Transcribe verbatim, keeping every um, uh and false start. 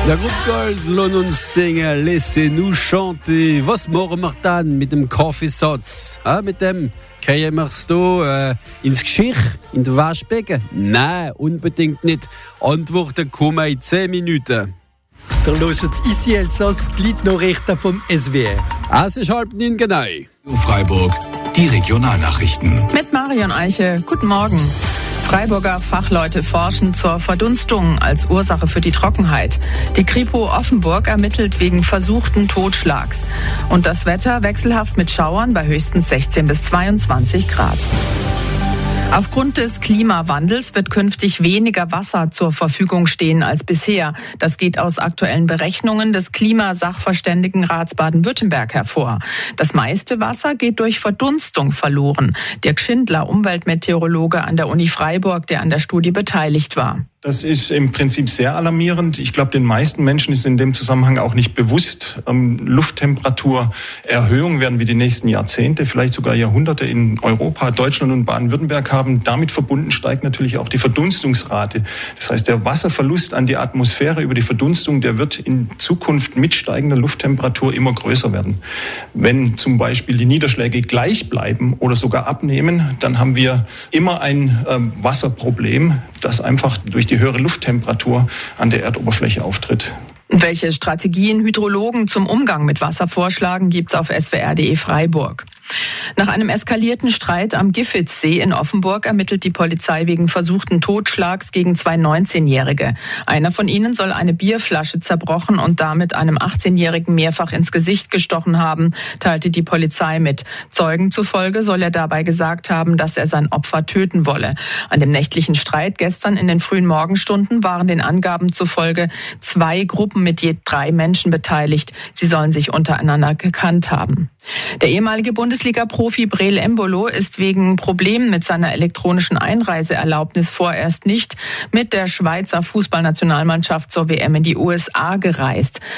La Groupe Gold, lass uns singen, laissez-nous chanter. Was machen wir dann mit dem Kaffeesatz? Ah, mit dem gehen wir es da äh, ins Geschirr, in den Waschbecken? Nein, unbedingt nicht. Antworten kommen in zehn Minuten. Der hört ici Elsass, die Gliednachrichten vom S W R. Es ist halb neun genau. Freiburg, die Regionalnachrichten. Mit Marion Eiche, guten Morgen. Freiburger Fachleute forschen zur Verdunstung als Ursache für die Trockenheit. Die Kripo Offenburg ermittelt wegen versuchten Totschlags. Und das Wetter wechselhaft mit Schauern bei höchstens sechzehn bis zweiundzwanzig Grad. Aufgrund des Klimawandels wird künftig weniger Wasser zur Verfügung stehen als bisher. Das geht aus aktuellen Berechnungen des Klimasachverständigenrats Baden-Württemberg hervor. Das meiste Wasser geht durch Verdunstung verloren. Dirk Schindler, Umweltmeteorologe an der Uni Freiburg, der an der Studie beteiligt war. Das ist im Prinzip sehr alarmierend. Ich glaube, den meisten Menschen ist in dem Zusammenhang auch nicht bewusst. Ähm, Lufttemperaturerhöhungen werden wir die nächsten Jahrzehnte, vielleicht sogar Jahrhunderte in Europa, Deutschland und Baden-Württemberg haben. Damit verbunden steigt natürlich auch die Verdunstungsrate. Das heißt, der Wasserverlust an die Atmosphäre über die Verdunstung, der wird in Zukunft mit steigender Lufttemperatur immer größer werden. Wenn zum Beispiel die Niederschläge gleich bleiben oder sogar abnehmen, dann haben wir immer ein ähm, Wasserproblem, das einfach durch die höhere Lufttemperatur an der Erdoberfläche auftritt. Welche Strategien Hydrologen zum Umgang mit Wasser vorschlagen, gibt's auf S W R punkt de Freiburg. Nach einem eskalierten Streit am Giffitzsee in Offenburg ermittelt die Polizei wegen versuchten Totschlags gegen zwei neunzehnjährige. Einer von ihnen soll eine Bierflasche zerbrochen und damit einem achtzehnjährigen mehrfach ins Gesicht gestochen haben, teilte die Polizei mit. Zeugen zufolge soll er dabei gesagt haben, dass er sein Opfer töten wolle. An dem nächtlichen Streit gestern in den frühen Morgenstunden waren den Angaben zufolge zwei Gruppen mit je drei Menschen beteiligt. Sie sollen sich untereinander gekannt haben. Der ehemalige Bundesliga-Profi Breel Embolo ist wegen Problemen mit seiner elektronischen Einreiseerlaubnis vorerst nicht mit der Schweizer Fußballnationalmannschaft zur W M in die U S A gereist.